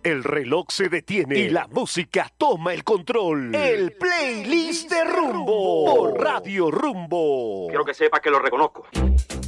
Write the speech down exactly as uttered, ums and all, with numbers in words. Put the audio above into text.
el reloj se detiene y la música toma el control. El playlist de Rumbo por Radio Rumbo. Quiero que sepa que lo reconozco.